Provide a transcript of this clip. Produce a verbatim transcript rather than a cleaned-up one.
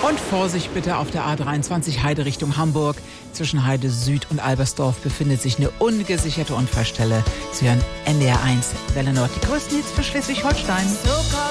Und Vorsicht bitte auf der A dreiundzwanzig Heide Richtung Hamburg. Zwischen Heide Süd und Albersdorf befindet sich eine ungesicherte Unfallstelle. Sie hören N D R eins Welle Nord, die größten Hits für Schleswig-Holstein. So